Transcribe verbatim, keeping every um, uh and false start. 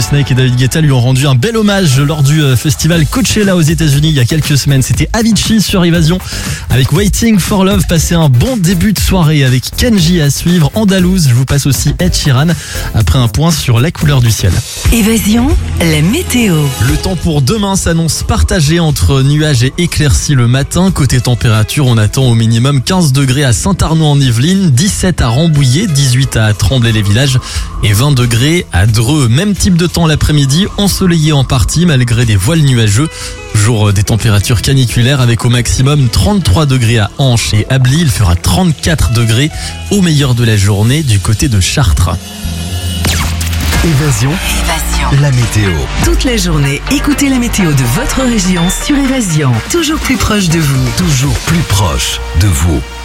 Snake et David Guetta lui ont rendu un bel hommage lors du festival Coachella aux États-Unis il y a quelques semaines. C'était Avicii sur Évasion avec Waiting for Love. Passez un bon début de soirée avec Kenji à suivre. Andalouse, je vous passe aussi Ed Sheeran après un point sur la couleur du ciel. Évasion, la météo. Le temps pour demain s'annonce partagé entre nuages et éclaircies le matin. Côté température, on attend au minimum quinze degrés à Saint-Arnaud-en-Yvelines, dix-sept à Rambouillet, dix-huit à Tremblay-les-Villages et vingt degrés à Dreux. Même type de temps l'après-midi, ensoleillé en partie malgré des voiles nuageux. Jour des températures caniculaires avec au maximum trente-trois degrés à Hanche et Ably. Il fera trente-quatre degrés au meilleur de la journée du côté de Chartres. Évasion, Évasion. la météo. Toute la journée, écoutez la météo de votre région sur Évasion. Toujours plus proche de vous. Toujours plus proche de vous.